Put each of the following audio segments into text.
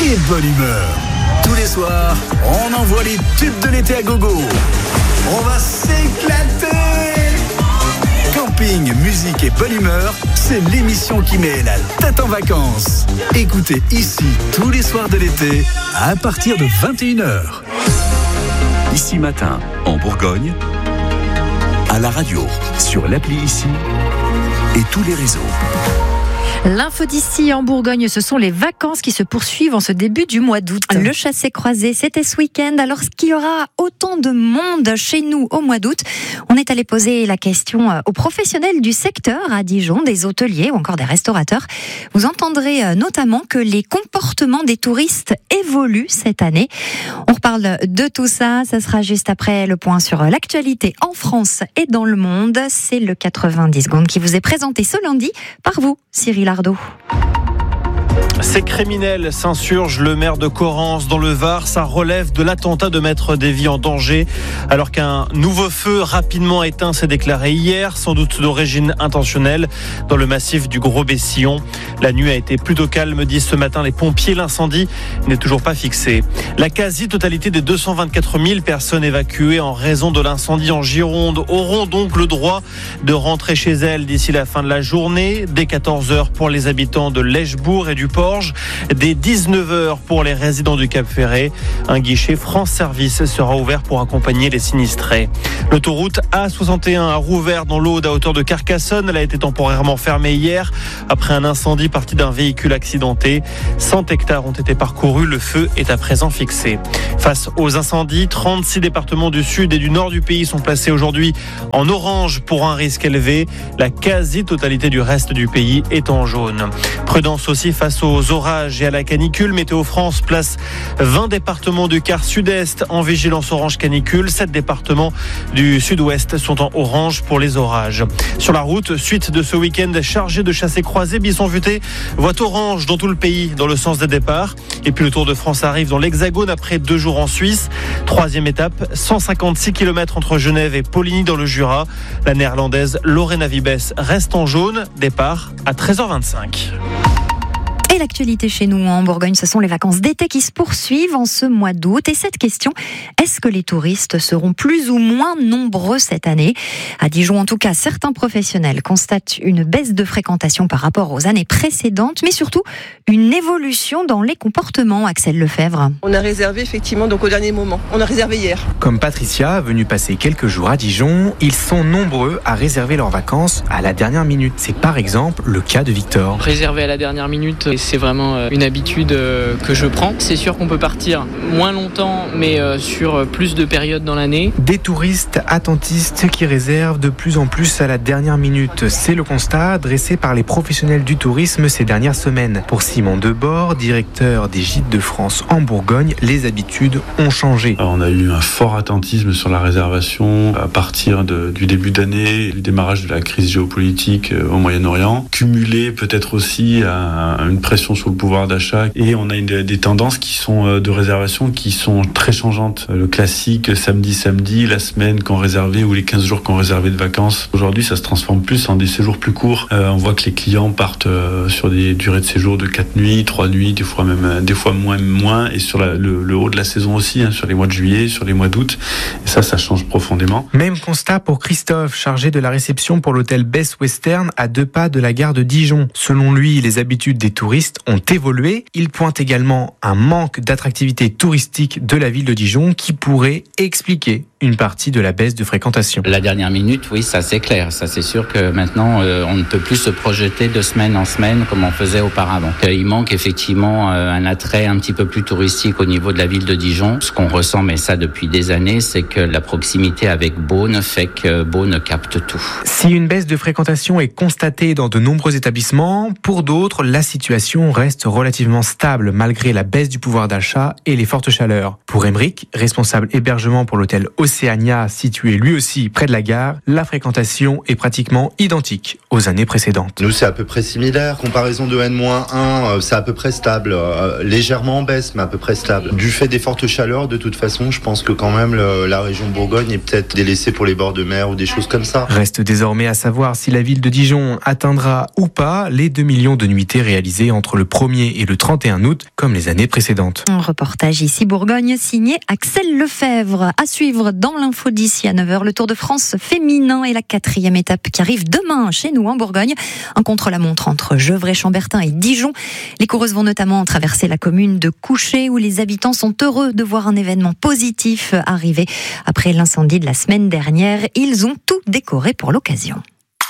et bonne humeur. Tous les soirs, on envoie les tubes de l'été à gogo. On va s'éclater. Camping, musique et bonne humeur, c'est l'émission qui met la tête en vacances. Écoutez ici tous les soirs de l'été à partir de 21h. Ici Matin, en Bourgogne, à la radio, sur l'appli Ici et tous les réseaux. L'info d'ici en Bourgogne, ce sont les vacances qui se poursuivent en ce début du mois d'août. Le chassé-croisé, c'était ce week-end. Alors, est-ce qu'il y aura autant de monde chez nous au mois d'août ? On est allé poser la question aux professionnels du secteur à Dijon, des hôteliers ou encore des restaurateurs. Vous entendrez notamment que les comportements des touristes évoluent cette année. On reparle de tout ça. Ça sera juste après le point sur l'actualité en France et dans le monde. C'est le 90 secondes qui vous est présenté ce lundi par vous, Cyril Ardo. Ces criminels s'insurgent. Le maire de Correns dans le Var, ça relève de l'attentat de mettre des vies en danger. Alors qu'un nouveau feu rapidement éteint s'est déclaré hier, sans doute d'origine intentionnelle, dans le massif du Gros-Bessillon. La nuit a été plutôt calme, disent ce matin les pompiers. L'incendie n'est toujours pas fixé. La quasi-totalité des 224 000 personnes évacuées en raison de l'incendie en Gironde auront donc le droit de rentrer chez elles d'ici la fin de la journée. Dès 14h pour les habitants de Lèchebourg et du Porge. Dès 19h pour les résidents du Cap-Ferré. Un guichet France Service sera ouvert pour accompagner les sinistrés. L'autoroute A61 a rouvert dans l'Aude à hauteur de Carcassonne. Elle a été temporairement fermée hier après un incendie parti d'un véhicule accidenté. 100 hectares ont été parcourus. Le feu est à présent fixé. Face aux incendies, 36 départements du sud et du nord du pays sont placés aujourd'hui en orange pour un risque élevé. La quasi-totalité du reste du pays est en jaune. Prudence aussi face aux orages et à la canicule. Météo France place 20 départements du quart sud-est en vigilance orange canicule. 7 départements du sud-ouest sont en orange pour les orages. Sur la route, suite de ce week-end chargé de chassés-croisés, Bisson-Futé, voie orange dans tout le pays dans le sens des départs. Et puis le Tour de France arrive dans l'Hexagone après 2 jours en Suisse. 3e étape, 156 km entre Genève et Poligny dans le Jura. La néerlandaise Lorena Vibes reste en jaune. Départ à 13h25. Et l'actualité chez nous en Bourgogne, ce sont les vacances d'été qui se poursuivent en ce mois d'août. Et cette question, est-ce que les touristes seront plus ou moins nombreux cette année ? À Dijon, en tout cas, certains professionnels constatent une baisse de fréquentation par rapport aux années précédentes, mais surtout une évolution dans les comportements. Axel Lefebvre. On a réservé effectivement donc au dernier moment. On a réservé hier. Comme Patricia, venue passer quelques jours à Dijon, ils sont nombreux à réserver leurs vacances à la dernière minute. C'est par exemple le cas de Victor. Réserver à la dernière minute, c'est vraiment une habitude que je prends. C'est sûr qu'on peut partir moins longtemps, mais sur plus de périodes dans l'année. Des touristes attentistes qui réservent de plus en plus à la dernière minute. C'est le constat dressé par les professionnels du tourisme ces dernières semaines. Pour Simon Debord, directeur des Gîtes de France en Bourgogne, les habitudes ont changé. Alors, on a eu un fort attentisme sur la réservation à partir du début d'année, du démarrage de la crise géopolitique au Moyen-Orient, cumulé peut-être aussi à une pression sur le pouvoir d'achat, et on a des tendances qui sont de réservation qui sont très changeantes. Le classique samedi, la semaine qu'on réservait ou les 15 jours qu'on réservait de vacances. Aujourd'hui, ça se transforme plus en des séjours plus courts. On voit que les clients partent sur des durées de séjour de 4 nuits, 3 nuits, des fois moins, et sur le haut de la saison aussi, sur les mois de juillet, sur les mois d'août. Et ça change profondément. Même constat pour Christophe, chargé de la réception pour l'hôtel Best Western à 2 pas de la gare de Dijon. Selon lui, les habitudes des touristes ont évolué. Il pointe également un manque d'attractivité touristique de la ville de Dijon qui pourrait expliquer une partie de la baisse de fréquentation. La dernière minute, oui, ça c'est clair. Ça c'est sûr que maintenant, on ne peut plus se projeter de semaine en semaine comme on faisait auparavant. Il manque effectivement un attrait un petit peu plus touristique au niveau de la ville de Dijon. Ce qu'on ressent, mais ça depuis des années, c'est que la proximité avec Beaune fait que Beaune capte tout. Si une baisse de fréquentation est constatée dans de nombreux établissements, pour d'autres, la situation reste relativement stable malgré la baisse du pouvoir d'achat et les fortes chaleurs. Pour Émeric, responsable hébergement pour l'hôtel Océania, situé lui aussi près de la gare, la fréquentation est pratiquement identique aux années précédentes. Nous, c'est à peu près similaire. Comparaison de N-1, c'est à peu près stable. Légèrement en baisse, mais à peu près stable. Du fait des fortes chaleurs, de toute façon, je pense que quand même la région Bourgogne est peut-être délaissée pour les bords de mer ou des choses comme ça. Reste désormais à savoir si la ville de Dijon atteindra ou pas les 2 millions de nuitées réalisées entre le 1er et le 31 août, comme les années précédentes. Un reportage ici Bourgogne signé Axel Lefebvre. À suivre dans l'info d'ici à 9h, le Tour de France féminin et la 4e étape qui arrive demain chez nous en Bourgogne. Un contre-la-montre entre Gevrey-Chambertin et Dijon. Les coureuses vont notamment traverser la commune de Couchet où les habitants sont heureux de voir un événement positif arriver. Après l'incendie de la semaine dernière, ils ont tout décoré pour l'occasion.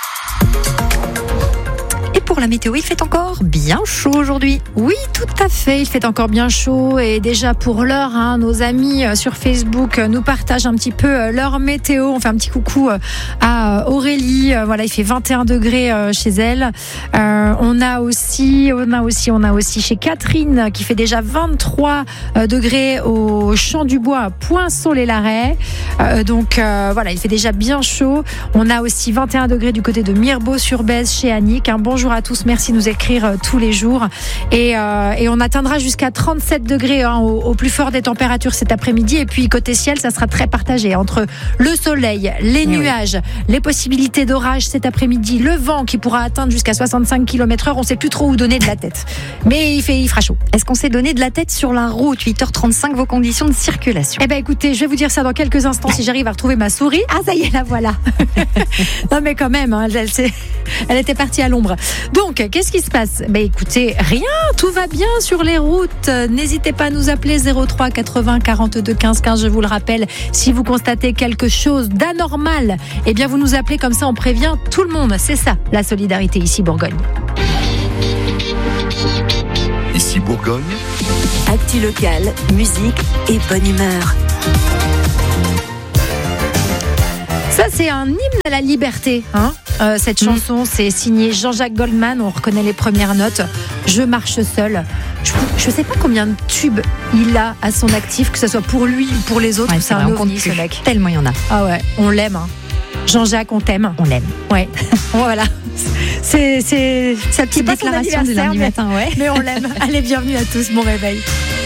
Pour la météo, il fait encore bien chaud aujourd'hui. Oui, tout à fait, il fait encore bien chaud et déjà pour l'heure, nos amis sur Facebook nous partagent un petit peu leur météo. On fait un petit coucou à Aurélie, voilà, il fait 21 degrés chez elle. On a aussi chez Catherine qui fait déjà 23 degrés au Champ du Bois à Poinçon-les-Larrets. Donc voilà, il fait déjà bien chaud. On a aussi 21 degrés du côté de Mirebeau-sur-Bèze chez Annick. Bonjour à tous, merci de nous écrire tous les jours et on atteindra jusqu'à 37 degrés au plus fort des températures cet après-midi et puis côté ciel ça sera très partagé entre le soleil, les nuages, les possibilités d'orage cet après-midi, le vent qui pourra atteindre jusqu'à 65 km/h, on ne sait plus trop où donner de la tête mais il fera chaud. Est-ce qu'on s'est donné de la tête sur la route? 8h35, vos conditions de circulation? Eh bien écoutez, je vais vous dire ça dans quelques instants si j'arrive à retrouver ma souris. Ah ça y est, la voilà. Non mais quand même, elle était partie à l'ombre. Donc, qu'est-ce qui se passe? Écoutez, rien, tout va bien sur les routes. N'hésitez pas à nous appeler 03 80 42 15 15, je vous le rappelle. Si vous constatez quelque chose d'anormal, eh bien vous nous appelez, comme ça on prévient tout le monde. C'est ça, la solidarité ici Bourgogne. Ici Bourgogne. Actu local, musique et bonne humeur. Ça, c'est un hymne à la liberté, cette chanson, c'est signé Jean-Jacques Goldman. On reconnaît les premières notes. Je marche seul. Je sais pas combien de tubes il a à son actif, que ce soit pour lui ou pour les autres. Ouais, c'est un ovni, ce mec. Tellement il y en a. Ah ouais, on l'aime. Jean-Jacques, on t'aime. On l'aime. Ouais. Voilà. C'est sa petite déclaration du lundi matin. Mais on l'aime. Allez, bienvenue à tous. Bon réveil.